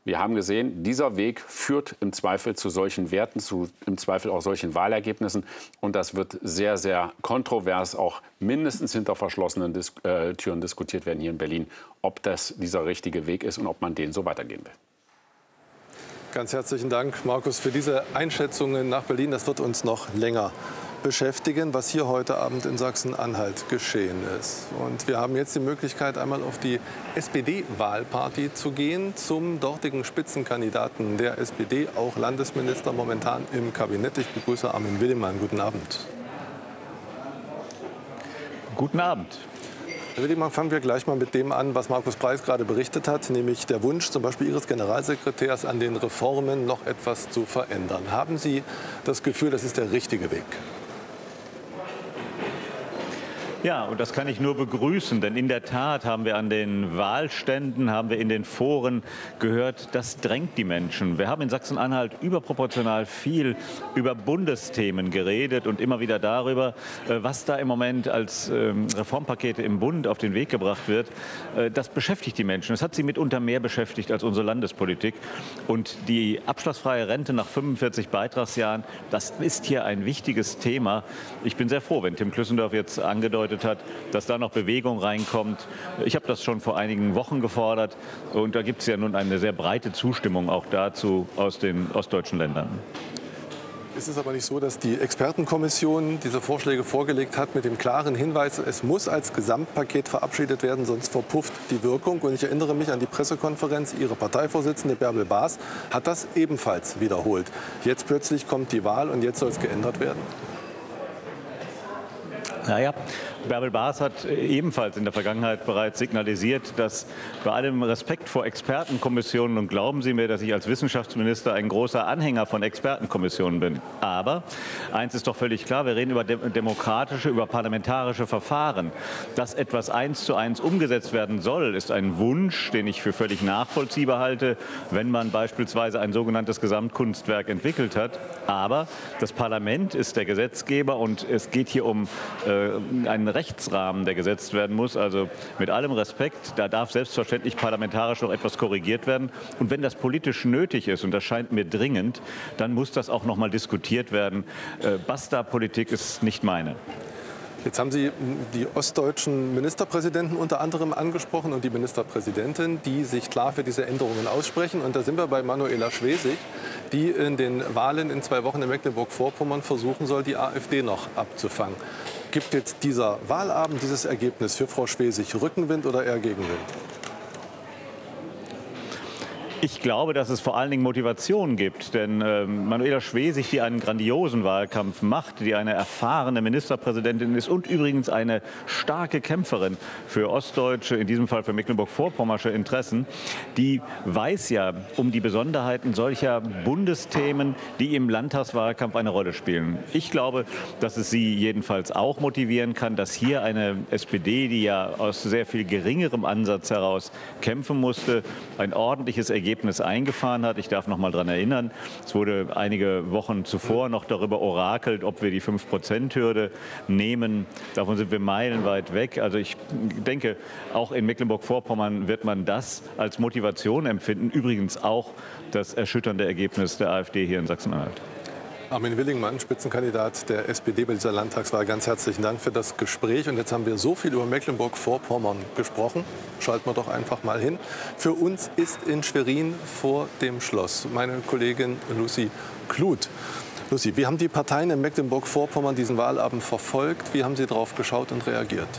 Wir haben gesehen, dieser Weg führt im Zweifel zu solchen Werten, im Zweifel auch solchen Wahlergebnissen. Und das wird sehr, sehr kontrovers, auch mindestens hinter verschlossenen Türen diskutiert werden hier in Berlin, ob das dieser richtige Weg ist und ob man den so weitergehen will. Ganz herzlichen Dank, Markus, für diese Einschätzungen nach Berlin. Das wird uns noch länger beschäftigen, was hier heute Abend in Sachsen-Anhalt geschehen ist. Und wir haben jetzt die Möglichkeit, einmal auf die SPD-Wahlparty zu gehen, zum dortigen Spitzenkandidaten der SPD, auch Landesminister momentan im Kabinett. Ich begrüße Armin Willigmann. Guten Abend. Guten Abend. Herr Willigmann, fangen wir gleich mal mit dem an, was Markus Preis gerade berichtet hat, nämlich der Wunsch zum Beispiel Ihres Generalsekretärs, an den Reformen noch etwas zu verändern. Haben Sie das Gefühl, das ist der richtige Weg? Ja, und das kann ich nur begrüßen, denn in der Tat haben wir an den Wahlständen, haben wir in den Foren gehört, das drängt die Menschen. Wir haben in Sachsen-Anhalt überproportional viel über Bundesthemen geredet und immer wieder darüber, was da im Moment als Reformpakete im Bund auf den Weg gebracht wird. Das beschäftigt die Menschen. Es hat sie mitunter mehr beschäftigt als unsere Landespolitik. Und die abschlagsfreie Rente nach 45 Beitragsjahren, das ist hier ein wichtiges Thema. Ich bin sehr froh, wenn Tim Klüssendorf jetzt angedeutet hat, dass da noch Bewegung reinkommt. Ich habe das schon vor einigen Wochen gefordert und da gibt es ja nun eine sehr breite Zustimmung auch dazu aus den ostdeutschen Ländern. Ist es aber nicht so, dass die Expertenkommission diese Vorschläge vorgelegt hat mit dem klaren Hinweis, es muss als Gesamtpaket verabschiedet werden, sonst verpufft die Wirkung. Und ich erinnere mich an die Pressekonferenz, Ihre Parteivorsitzende Bärbel Baas hat das ebenfalls wiederholt. Jetzt plötzlich kommt die Wahl und jetzt soll es geändert werden? Naja, Bärbel Baas hat ebenfalls in der Vergangenheit bereits signalisiert, dass bei allem Respekt vor Expertenkommissionen, und glauben Sie mir, dass ich als Wissenschaftsminister ein großer Anhänger von Expertenkommissionen bin. Aber eins ist doch völlig klar, wir reden über demokratische, über parlamentarische Verfahren. Dass etwas 1:1 umgesetzt werden soll, ist ein Wunsch, den ich für völlig nachvollziehbar halte, wenn man beispielsweise ein sogenanntes Gesamtkunstwerk entwickelt hat. Aber das Parlament ist der Gesetzgeber und es geht hier um einen Rechtsrahmen, der gesetzt werden muss. Also mit allem Respekt, da darf selbstverständlich parlamentarisch noch etwas korrigiert werden. Und wenn das politisch nötig ist, und das scheint mir dringend, dann muss das auch noch mal diskutiert werden. Basta-Politik ist nicht meine. Jetzt haben Sie die ostdeutschen Ministerpräsidenten unter anderem angesprochen und die Ministerpräsidentin, die sich klar für diese Änderungen aussprechen. Und da sind wir bei Manuela Schwesig, die in den Wahlen in 2 Wochen in Mecklenburg-Vorpommern versuchen soll, die AfD noch abzufangen. Gibt jetzt dieser Wahlabend, dieses Ergebnis für Frau Schwesig Rückenwind oder eher Gegenwind? Ich glaube, dass es vor allen Dingen Motivation gibt, denn Manuela Schwesig, die einen grandiosen Wahlkampf macht, die eine erfahrene Ministerpräsidentin ist und übrigens eine starke Kämpferin für ostdeutsche, in diesem Fall für mecklenburg-vorpommersche Interessen, die weiß ja um die Besonderheiten solcher Bundesthemen, die im Landtagswahlkampf eine Rolle spielen. Ich glaube, dass es sie jedenfalls auch motivieren kann, dass hier eine SPD, die ja aus sehr viel geringerem Ansatz heraus kämpfen musste, ein ordentliches Ergebnis eingefahren hat. Ich darf noch mal daran erinnern, es wurde einige Wochen zuvor noch darüber orakelt, ob wir die 5%-Hürde nehmen. Davon sind wir meilenweit weg. Also ich denke, auch in Mecklenburg-Vorpommern wird man das als Motivation empfinden. Übrigens auch das erschütternde Ergebnis der AfD hier in Sachsen-Anhalt. Armin Willigmann, Spitzenkandidat der SPD bei dieser Landtagswahl. Ganz herzlichen Dank für das Gespräch. Und jetzt haben wir so viel über Mecklenburg-Vorpommern gesprochen. Schalten wir doch einfach mal hin. Für uns ist in Schwerin vor dem Schloss meine Kollegin Lucy Kluth. Lucy, wie haben die Parteien in Mecklenburg-Vorpommern diesen Wahlabend verfolgt? Wie haben sie darauf geschaut und reagiert?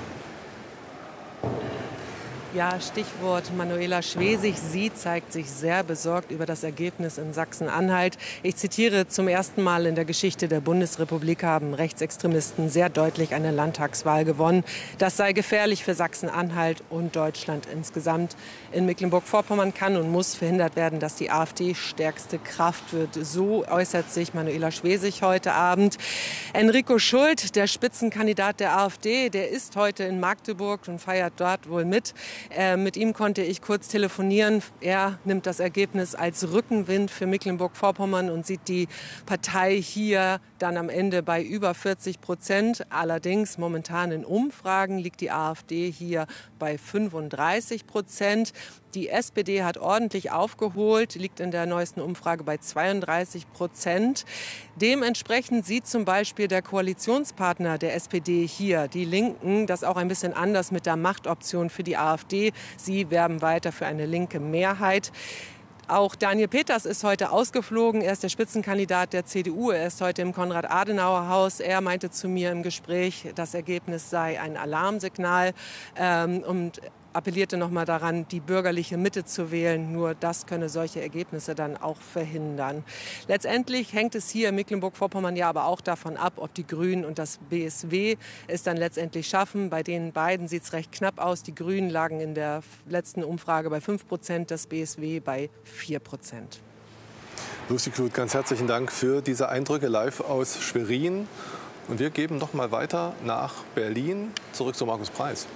Ja, Stichwort Manuela Schwesig. Sie zeigt sich sehr besorgt über das Ergebnis in Sachsen-Anhalt. Ich zitiere: Zum ersten Mal in der Geschichte der Bundesrepublik haben Rechtsextremisten sehr deutlich eine Landtagswahl gewonnen. Das sei gefährlich für Sachsen-Anhalt und Deutschland insgesamt. In Mecklenburg-Vorpommern kann und muss verhindert werden, dass die AfD stärkste Kraft wird. So äußert sich Manuela Schwesig heute Abend. Enrico Schult, der Spitzenkandidat der AfD, der ist heute in Magdeburg und feiert dort wohl mit. Mit ihm konnte ich kurz telefonieren. Er nimmt das Ergebnis als Rückenwind für Mecklenburg-Vorpommern und sieht die Partei hier dann am Ende bei über 40%. Allerdings momentan in Umfragen liegt die AfD hier bei 35%. Die SPD hat ordentlich aufgeholt, liegt in der neuesten Umfrage bei 32%. Dementsprechend sieht zum Beispiel der Koalitionspartner der SPD hier, die Linken, das auch ein bisschen anders mit der Machtoption für die AfD. Sie werben weiter für eine linke Mehrheit. Auch Daniel Peters ist heute ausgeflogen. Er ist der Spitzenkandidat der CDU. Er ist heute im Konrad-Adenauer-Haus. Er meinte zu mir im Gespräch, das Ergebnis sei ein Alarmsignal und appellierte noch mal daran, die bürgerliche Mitte zu wählen. Nur das könne solche Ergebnisse dann auch verhindern. Letztendlich hängt es hier in Mecklenburg-Vorpommern ja aber auch davon ab, ob die Grünen und das BSW es dann letztendlich schaffen. Bei den beiden sieht es recht knapp aus. Die Grünen lagen in der letzten Umfrage bei 5%, das BSW bei 4%. Lucy Kluth, ganz herzlichen Dank für diese Eindrücke live aus Schwerin. Und wir geben noch mal weiter nach Berlin, zurück zu Markus Preis.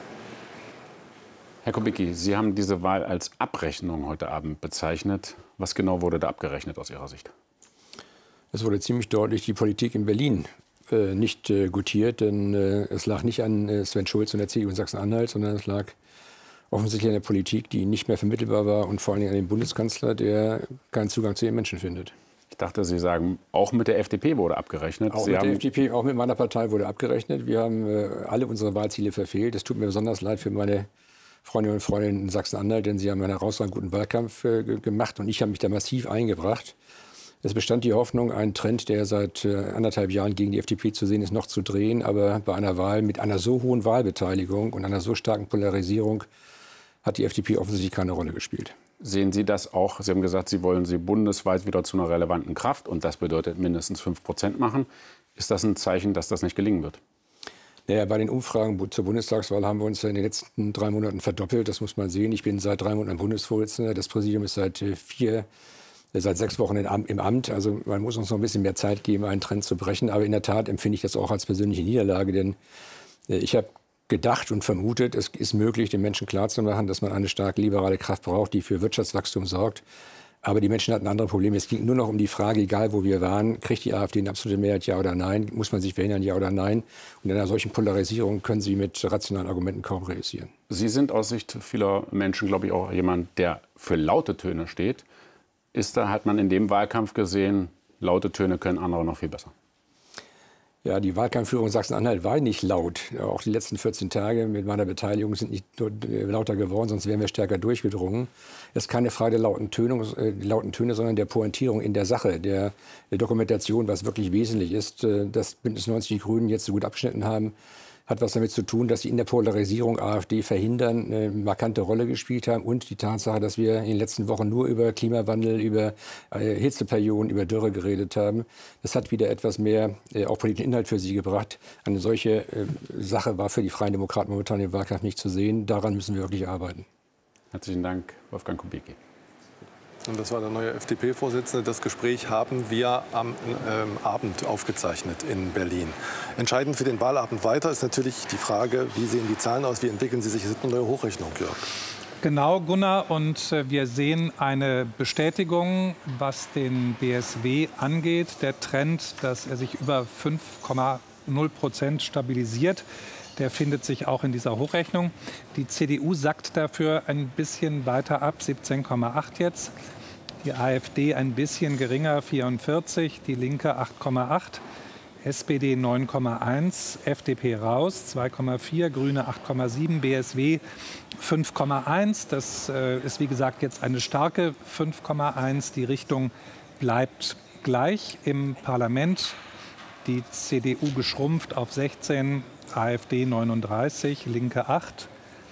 Herr Kubicki, Sie haben diese Wahl als Abrechnung heute Abend bezeichnet. Was genau wurde da abgerechnet aus Ihrer Sicht? Es wurde ziemlich deutlich die Politik in Berlin nicht gutiert, denn es lag nicht an Sven Schulz und der CDU in Sachsen-Anhalt, sondern es lag offensichtlich an der Politik, die nicht mehr vermittelbar war und vor allem an dem Bundeskanzler, der keinen Zugang zu den Menschen findet. Ich dachte, Sie sagen, auch mit der FDP wurde abgerechnet. Auch mit der FDP, auch mit meiner Partei wurde abgerechnet. Wir haben alle unsere Wahlziele verfehlt. Es tut mir besonders leid für meine Freundinnen und Freunde in Sachsen-Anhalt, denn sie haben einen herausragend guten Wahlkampf gemacht und ich habe mich da massiv eingebracht. Es bestand die Hoffnung, einen Trend, der seit 1,5 Jahren gegen die FDP zu sehen ist, noch zu drehen. Aber bei einer Wahl mit einer so hohen Wahlbeteiligung und einer so starken Polarisierung hat die FDP offensichtlich keine Rolle gespielt. Sehen Sie das auch? Sie haben gesagt, Sie wollen sie bundesweit wieder zu einer relevanten Kraft und das bedeutet mindestens 5% machen. Ist das ein Zeichen, dass das nicht gelingen wird? Naja, bei den Umfragen zur Bundestagswahl haben wir uns ja in den letzten 3 Monaten verdoppelt. Das muss man sehen. Ich bin seit 3 Monaten Bundesvorsitzender. Das Präsidium ist seit 6 Wochen im Amt. Also man muss uns noch ein bisschen mehr Zeit geben, einen Trend zu brechen. Aber in der Tat empfinde ich das auch als persönliche Niederlage. Denn ich habe gedacht und vermutet, es ist möglich, den Menschen klarzumachen, dass man eine starke liberale Kraft braucht, die für Wirtschaftswachstum sorgt. Aber die Menschen hatten andere Probleme. Es ging nur noch um die Frage, egal wo wir waren, kriegt die AfD eine absolute Mehrheit, ja oder nein? Muss man sich verhindern, ja oder nein? Und in einer solchen Polarisierung können Sie mit rationalen Argumenten kaum realisieren. Sie sind aus Sicht vieler Menschen, glaube ich, auch jemand, der für laute Töne steht. Hat man in dem Wahlkampf gesehen, laute Töne können andere noch viel besser? Ja, die Wahlkampfführung in Sachsen-Anhalt war nicht laut. Auch die letzten 14 Tage mit meiner Beteiligung sind nicht nur lauter geworden, sonst wären wir stärker durchgedrungen. Es ist keine Frage der lauten Töne, sondern der Pointierung in der Sache, der Dokumentation, was wirklich wesentlich ist. Dass Bündnis 90 die Grünen jetzt so gut abgeschnitten haben, hat was damit zu tun, dass sie in der Polarisierung AfD verhindern, eine markante Rolle gespielt haben. Und die Tatsache, dass wir in den letzten Wochen nur über Klimawandel, über Hitzeperioden, über Dürre geredet haben. Das hat wieder etwas mehr auch politischen Inhalt für sie gebracht. Eine solche Sache war für die Freien Demokraten momentan im Wahlkampf nicht zu sehen. Daran müssen wir wirklich arbeiten. Herzlichen Dank, Wolfgang Kubicki. Und das war der neue FDP-Vorsitzende. Das Gespräch haben wir am Abend aufgezeichnet in Berlin. Entscheidend für den Wahlabend weiter ist natürlich die Frage, wie sehen die Zahlen aus, wie entwickeln sie sich? Es ist eine neue Hochrechnung, Jörg. Genau, Gunnar. Und wir sehen eine Bestätigung, was den BSW angeht. Der Trend, dass er sich über 5,0% stabilisiert, der findet sich auch in dieser Hochrechnung. Die CDU sackt dafür ein bisschen weiter ab, 17,8 jetzt. Die AfD ein bisschen geringer, 44. Die Linke 8,8. SPD 9,1. FDP raus, 2,4. Grüne 8,7. BSW 5,1. Das ist wie gesagt jetzt eine starke 5,1. Die Richtung bleibt gleich im Parlament. Die CDU geschrumpft auf 16. AfD 39, Linke 8,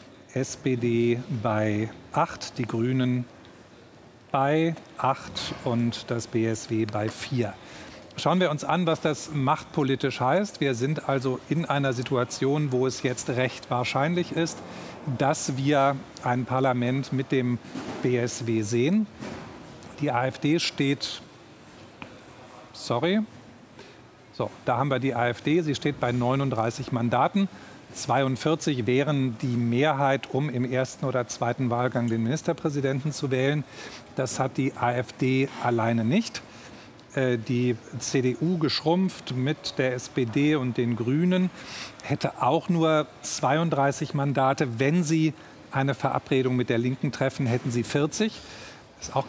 SPD bei 8, die Grünen bei 8 und das BSW bei 4. Schauen wir uns an, was das machtpolitisch heißt. Wir sind also in einer Situation, wo es jetzt recht wahrscheinlich ist, dass wir ein Parlament mit dem BSW sehen. Die AfD steht, da haben wir die AfD, sie steht bei 39 Mandaten. 42 wären die Mehrheit, um im ersten oder zweiten Wahlgang den Ministerpräsidenten zu wählen. Das hat die AfD alleine nicht. Die CDU geschrumpft mit der SPD und den Grünen, hätte auch nur 32 Mandate, wenn sie eine Verabredung mit der Linken treffen, hätten Sie 40. Das ist auch